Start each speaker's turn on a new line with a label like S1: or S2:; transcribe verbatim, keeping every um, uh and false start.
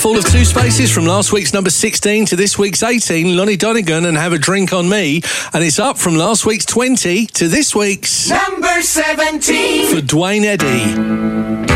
S1: fall of two spaces from last week's number sixteen to this week's eighteen, Lonnie Donegan and Have a Drink on Me. And it's up from last week's twenty to this week's
S2: number seventeen
S1: for Dwayne Eddy.